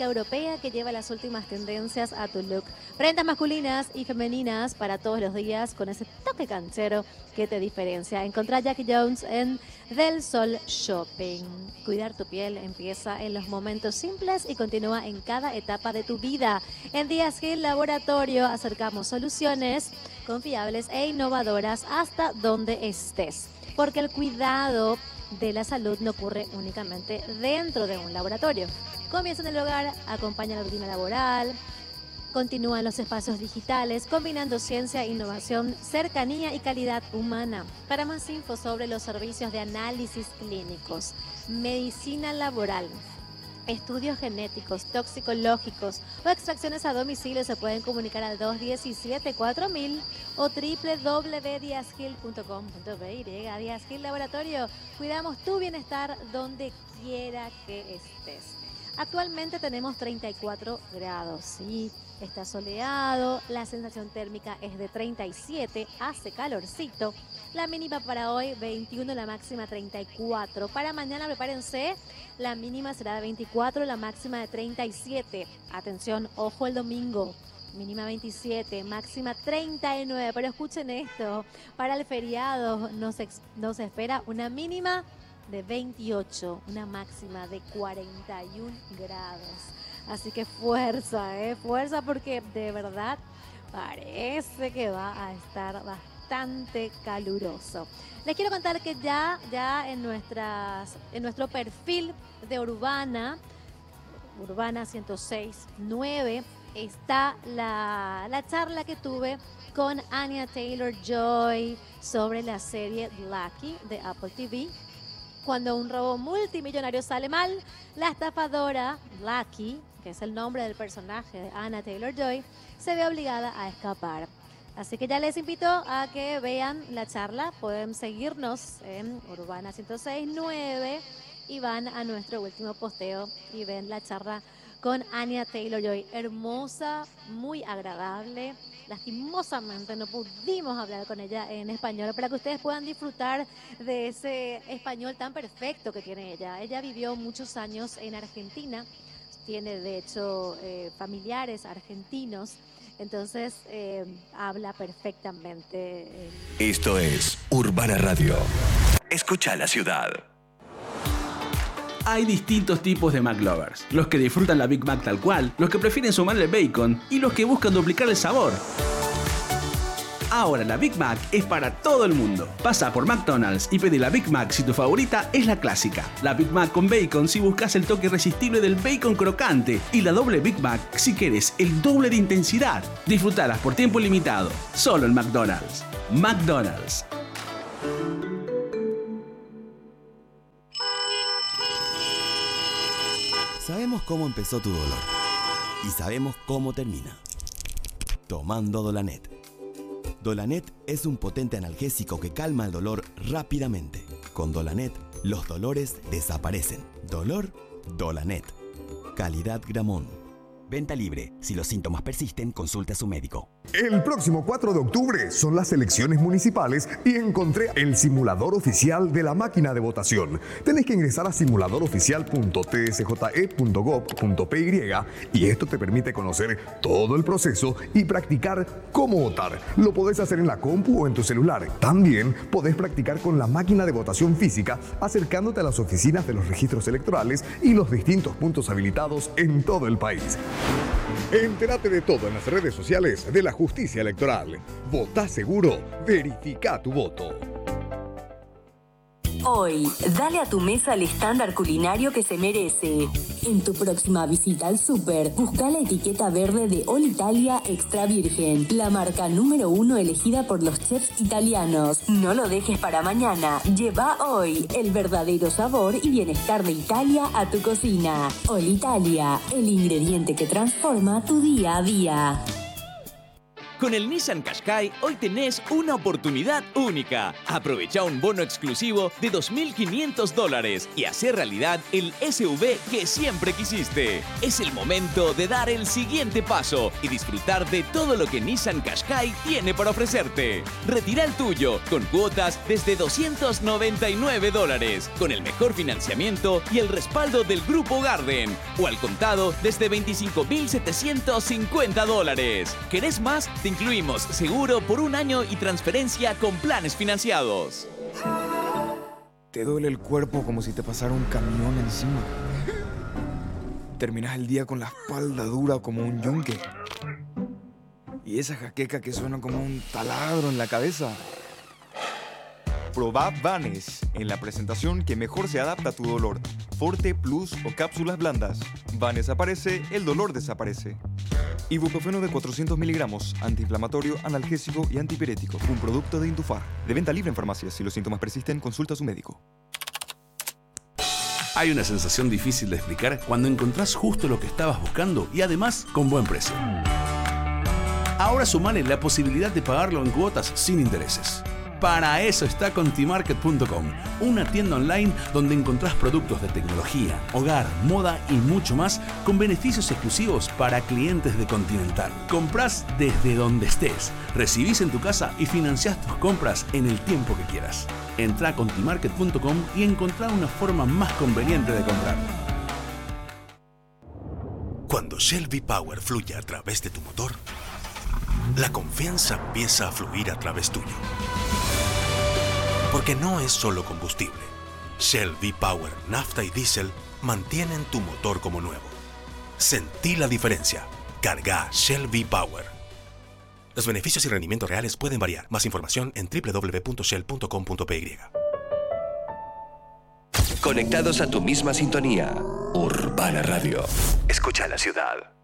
europea que lleva las últimas tendencias a tu look. Prendas masculinas y femeninas para todos los días con ese toque canchero que te diferencia. Encontrá Jackie Jones en Del Sol Shopping. Cuidar tu piel empieza en los momentos simples y continúa en cada etapa de tu vida. En Díaz Gil Laboratorio acercamos soluciones confiables e innovadoras hasta donde estés. Porque el cuidado de la salud no ocurre únicamente dentro de un laboratorio. Comienza en el hogar, acompaña la rutina laboral, continúa en los espacios digitales, combinando ciencia, innovación, cercanía y calidad humana. Para más info sobre los servicios de análisis clínicos, medicina laboral, estudios genéticos, toxicológicos o extracciones a domicilio, se pueden comunicar al 217-4000 o www.diazgil.com.py. Díaz Gil Laboratorio, cuidamos tu bienestar donde quiera que estés. Actualmente tenemos 34 grados, ¿sí? Está soleado, la sensación térmica es de 37, hace calorcito. La mínima para hoy 21, la máxima 34. Para mañana prepárense, la mínima será de 24, la máxima de 37. Atención, ojo el domingo. Mínima 27, máxima 39. Pero escuchen esto, para el feriado nos espera una mínima de 28, una máxima de 41 grados. Así que fuerza, fuerza, porque de verdad parece que va a estar bastante caluroso. Les quiero contar que ya en nuestro perfil de Urbana 106.9 está la charla que tuve con Anya Taylor-Joy sobre la serie Lucky de Apple TV. Cuando un robo multimillonario sale mal, la estafadora Lucky, que es el nombre del personaje de Anya Taylor-Joy, se ve obligada a escapar. Así que ya les invito a que vean la charla. Pueden seguirnos en Urbana 106.9 y van a nuestro último posteo y ven la charla con Anya Taylor-Joy. Hermosa, muy agradable. Lastimosamente no pudimos hablar con ella en español para que ustedes puedan disfrutar de ese español tan perfecto que tiene ella. Ella vivió muchos años en Argentina, tiene de hecho familiares argentinos, entonces habla perfectamente. Esto es Urbana Radio. Escucha la ciudad. Hay distintos tipos de McLovers. Los que disfrutan la Big Mac tal cual, los que prefieren sumarle bacon y los que buscan duplicar el sabor. Ahora la Big Mac es para todo el mundo. Pasa por McDonald's y pedí la Big Mac si tu favorita es la clásica. La Big Mac con bacon si buscas el toque irresistible del bacon crocante. Y la doble Big Mac si quieres el doble de intensidad. Disfrutalas por tiempo limitado. Solo en McDonald's. McDonald's. Sabemos cómo empezó tu dolor y sabemos cómo termina. Tomando Dolanet. Dolanet es un potente analgésico que calma el dolor rápidamente. Con Dolanet, los dolores desaparecen. Dolor, Dolanet. Calidad Gramón. Venta libre. Si los síntomas persisten, consulte a su médico. El próximo 4 de octubre son las elecciones municipales y encontré el simulador oficial de la máquina de votación. Tenés que ingresar a simuladoroficial.tsje.gov.py y esto te permite conocer todo el proceso y practicar cómo votar. Lo podés hacer en la compu o en tu celular. También podés practicar con la máquina de votación física acercándote a las oficinas de los registros electorales y los distintos puntos habilitados en todo el país. Entérate de todo en las redes sociales de la Justicia Electoral. Votá seguro, verifica tu voto. Hoy, dale a tu mesa el estándar culinario que se merece. En tu próxima visita al súper, busca la etiqueta verde de All Italia Extra Virgen, la marca número 1 elegida por los chefs italianos. No lo dejes para mañana. Lleva hoy el verdadero sabor y bienestar de Italia a tu cocina. All Italia, el ingrediente que transforma tu día a día. Con el Nissan Qashqai hoy tenés una oportunidad única. Aprovecha un bono exclusivo de $2.500 y hacer realidad el SUV que siempre quisiste. Es el momento de dar el siguiente paso y disfrutar de todo lo que Nissan Qashqai tiene para ofrecerte. Retira el tuyo con cuotas desde $299, con el mejor financiamiento y el respaldo del Grupo Garden, o al contado desde $25.750. ¿Querés más? Te incluimos seguro por un año y transferencia con planes financiados. Te duele el cuerpo como si te pasara un camión encima. Terminas el día con la espalda dura como un yunque. Y esa jaqueca que suena como un taladro en la cabeza. Probá Vanes en la presentación que mejor se adapta a tu dolor. Forte, Plus o cápsulas blandas. Vanes aparece, el dolor desaparece. Ibuprofeno de 400 miligramos, antiinflamatorio, analgésico y antipirético. Un producto de Indufar. De venta libre en farmacias. Si los síntomas persisten, consulta a su médico. Hay una sensación difícil de explicar cuando encontrás justo lo que estabas buscando y además con buen precio. Ahora sumale la posibilidad de pagarlo en cuotas sin intereses. Para eso está Contimarket.com, una tienda online donde encontrás productos de tecnología, hogar, moda y mucho más con beneficios exclusivos para clientes de Continental. Comprás desde donde estés, recibís en tu casa y financiás tus compras en el tiempo que quieras. Entrá a Contimarket.com y encontrá una forma más conveniente de comprar. Cuando Shell V-Power fluye a través de tu motor, la confianza empieza a fluir a través tuyo. Porque no es solo combustible. Shell V-Power, nafta y diésel mantienen tu motor como nuevo. Sentí la diferencia. Carga Shell V-Power. Los beneficios y rendimientos reales pueden variar. Más información en www.shell.com.py. Conectados a tu misma sintonía. Urbana Radio. Escucha la ciudad.